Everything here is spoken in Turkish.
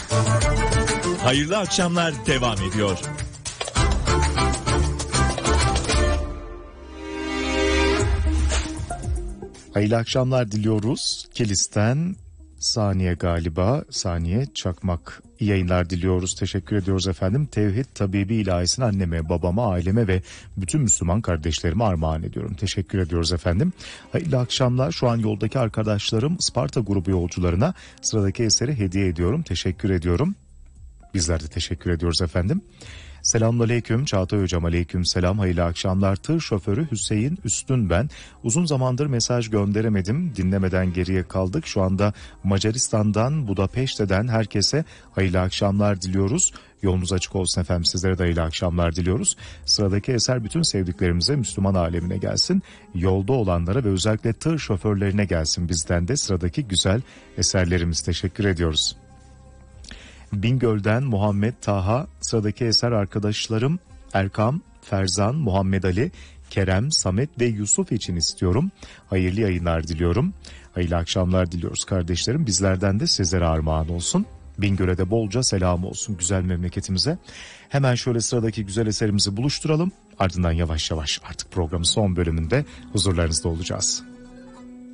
Hayırlı akşamlar devam ediyor. Hayırlı akşamlar diliyoruz. Kilis'ten Saniye galiba. Saniye Çakmak. İyi yayınlar diliyoruz. Teşekkür ediyoruz efendim. Tevhid Tabibi ilahisini anneme, babama, aileme ve bütün Müslüman kardeşlerime armağan ediyorum. Teşekkür ediyoruz efendim. Hayırlı akşamlar. Şu an yoldaki arkadaşlarım Sparta grubu yolcularına sıradaki eseri hediye ediyorum. Teşekkür ediyorum. Bizler de teşekkür ediyoruz efendim. Selamünaleyküm Çağatay Hocam, aleyküm selam, hayırlı akşamlar. Tır şoförü Hüseyin Üstün ben. Uzun zamandır mesaj gönderemedim, dinlemeden geriye kaldık. Şu anda Macaristan'dan, Budapeşte'den herkese hayırlı akşamlar diliyoruz. Yolunuz açık olsun efendim, sizlere de hayırlı akşamlar diliyoruz. Sıradaki eser bütün sevdiklerimize, Müslüman alemine gelsin. Yolda olanlara ve özellikle tır şoförlerine gelsin bizden de sıradaki güzel eserlerimiz. Teşekkür ediyoruz. Bingöl'den Muhammed Taha, sıradaki eser arkadaşlarım Erkam, Ferzan, Muhammed Ali, Kerem, Samet ve Yusuf için istiyorum. Hayırlı yayınlar diliyorum. Hayırlı akşamlar diliyoruz kardeşlerim. Bizlerden de sizlere armağan olsun. Bingöl'e de bolca selam olsun güzel memleketimize. Hemen şöyle sıradaki güzel eserimizi buluşturalım. Ardından yavaş yavaş artık programın son bölümünde huzurlarınızda olacağız.